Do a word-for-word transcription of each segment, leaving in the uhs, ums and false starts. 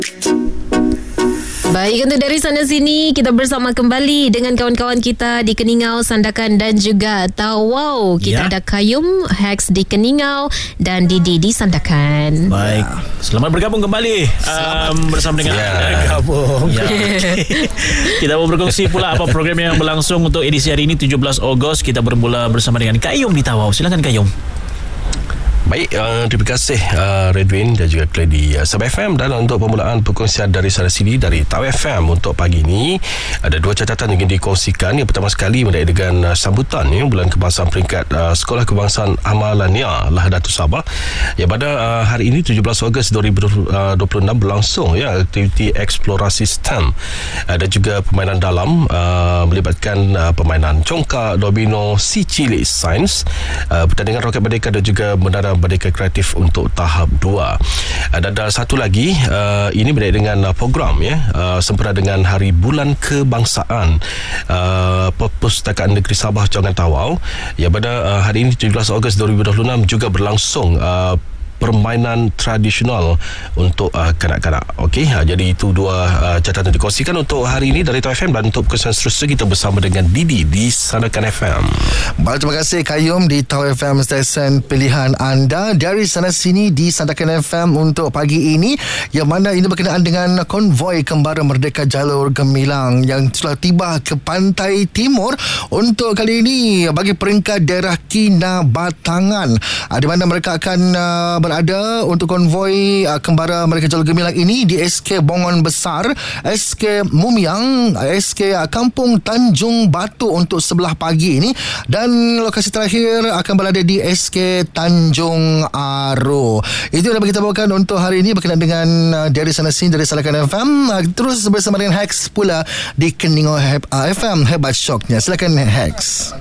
Baik, untuk dari sana sini kita bersama kembali dengan kawan-kawan kita di Keningau, Sandakan dan juga Tawau. Kita ya. ada Kayum, Hex di Keningau dan Didi di Sandakan. Baik, selamat bergabung kembali um, bersama dengan ya. anda. Bergabung ya, okay. Kita mau berkongsi pula apa program yang berlangsung untuk edisi hari ini tujuh belas Ogos. Kita bermula bersama dengan Kayum di Tawau. Silakan Kayum. Baik, uh, terima kasih uh, Redwin dan juga Clay di uh, Sabah F M. Dan untuk permulaan perkongsian dari sana sini dari Tawau F M untuk pagi ini, ada dua catatan yang ingin dikongsikan. Yang pertama sekali berkaitan dengan uh, sambutan ya, Bulan Kebangsaan peringkat uh, Sekolah Kebangsaan Amalania Lahadatul Sabah yang pada uh, hari ini tujuh belas Ogos dua ribu dua puluh enam berlangsung ya, aktiviti eksplorasi STEM uh, dan juga permainan dalam uh, melibatkan uh, permainan congkak, domino, si cilik sains, uh, pertandingan roket merdeka dan juga menara Merdeka Kreatif untuk tahap dua. Dan ada satu lagi, uh, ini berkaitan dengan uh, program ya, uh, sempena dengan Hari Bulan Kebangsaan uh, Perpustakaan Negeri Sabah Cawangan Tawau. Ya, pada uh, hari ini tujuh belas Ogos dua ribu dua puluh enam juga berlangsung uh, permainan tradisional untuk uh, kanak-kanak. Okey, uh, jadi itu dua uh, catatan dikongsikan untuk hari ini dari Tawau F M. Dan untuk kesan seterusnya kita bersama dengan Didi di Sandakan F M. Baik, terima kasih Kayum di Tawau F M, stesen pilihan anda. Dari sana sini di Sandakan F M untuk pagi ini, yang mana ini berkenaan dengan konvoi Kembara Merdeka Jalur Gemilang yang telah tiba ke Pantai Timur untuk kali ini bagi peringkat daerah Kinabatangan, uh, di mana mereka akan uh, ada untuk konvoi uh, Kembara Merdeka Jalur Gemilang ini di S K Bongon Besar, S K Mumiang, S K uh, Kampung Tanjung Batu untuk sebelah pagi ini, dan lokasi terakhir akan berada di S K Tanjung Aro. Itu yang dapat kita bawakan untuk hari ini berkenaan dengan uh, dari sana sini dari Sandakan F M. Uh, terus bersama dengan Hex pula di Keningau uh, F M. Hebat shocknya. Silakan Hex.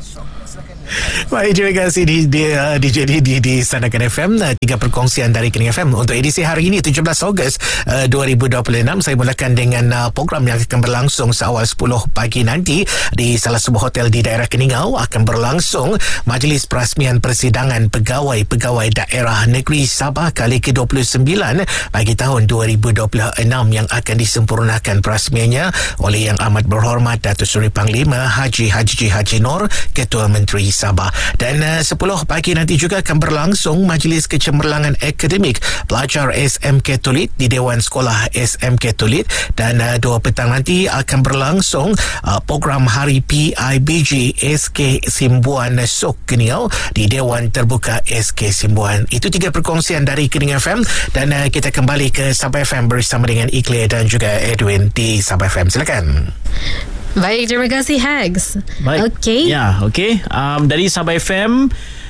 Baik, terima kasih di, di, uh, D J di, di, di Sandakan F M. uh, Tiga perkongsian dari Kening F M untuk edisi hari ini tujuh belas Ogos uh, dua ribu dua puluh enam. Saya mulakan dengan uh, program yang akan berlangsung seawal sepuluh pagi nanti di salah sebuah hotel di daerah Keningau. Akan berlangsung Majlis Perasmian Persidangan Pegawai-Pegawai Daerah Negeri Sabah kali ke dua puluh sembilan bagi tahun dua ribu dua puluh enam, yang akan disempurnakan perasmiannya oleh Yang Amat Berhormat Datuk Seri Panglima Haji Haji Haji Nur, Ketua Menteri Sabah. Dan uh, sepuluh pagi nanti juga akan berlangsung Majlis Kecemerlangan Akademik Pelajar S M K Tulit di Dewan Sekolah S M K Tulit. Dan uh, dua petang nanti akan berlangsung uh, program Hari P I B G S K Simbuan Sok Keningau di Dewan Terbuka S K Simbuan. Itu tiga perkongsian dari Kening F M. Dan uh, kita kembali ke Sabah F M bersama dengan Ikhlas dan juga Edwin di Sabah F M. Silakan. Baik, terima kasih Hags. Baik. Okey. Ya, okey. Um, dari Sabah F M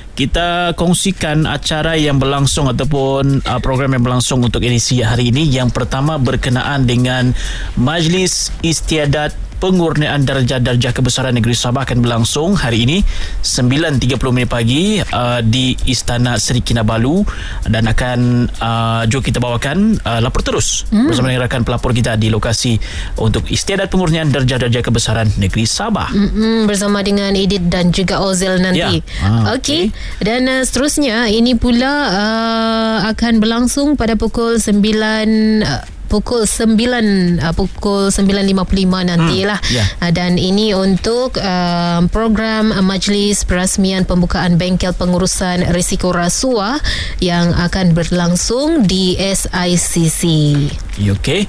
kita kongsikan acara yang berlangsung ataupun uh, program yang berlangsung untuk edisi hari ini. Yang pertama berkenaan dengan Majlis Istiadat Pengurniaan Darjah-Darjah Kebesaran Negeri Sabah akan berlangsung hari ini sembilan tiga puluh minit pagi uh, di Istana Seri Kinabalu, dan akan uh, juga kita bawakan uh, lapor terus hmm. bersama dengan rakan pelapor kita di lokasi untuk Istiadat Pengurniaan Darjah-Darjah Kebesaran Negeri Sabah. Mm-mm, bersama dengan Edith dan juga Ozil nanti. Ya. Ah, Okey. Okay. Dan uh, seterusnya ini pula uh, akan berlangsung pada pukul sembilan uh, pukul sembilan uh, pukul sembilan lima puluh lima nantilah. Hmm, yeah. uh, dan ini untuk uh, program uh, Majlis Perasmian Pembukaan Bengkel Pengurusan Risiko Rasuah yang akan berlangsung di S I C C. Okey.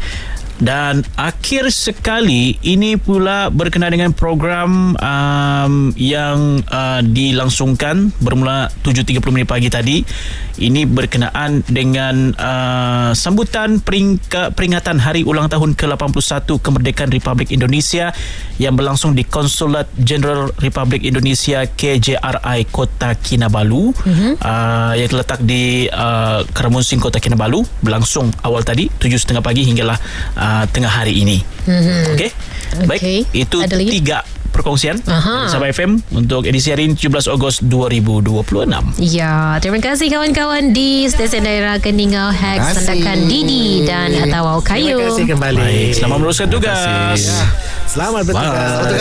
Dan akhir sekali ini pula berkenaan dengan program um, yang uh, dilangsungkan bermula tujuh tiga puluh minit pagi tadi. Ini berkenaan dengan uh, sambutan peringka, peringatan Hari Ulang Tahun ke lapan puluh satu Kemerdekaan Republik Indonesia yang berlangsung di Konsulat Jenderal Republik Indonesia K J R I Kota Kinabalu, mm-hmm. uh, yang terletak di uh, Karamunsing Kota Kinabalu. Berlangsung awal tadi tujuh tiga puluh pagi hinggalah uh, tengah hari ini. Mm-hmm. Okey. Baik, okay. Itu tiga perkongsian Sabah F M untuk edisi hari ini tujuh belas Ogos dua ribu dua puluh enam. Ya, terima kasih kawan-kawan di stesen daerah Keningau, Hex, Sandakan, Didi dan Tawau Kayum. Terima kasih kembali. Baik, selamat meneruskan tugas. Selamat bertugas.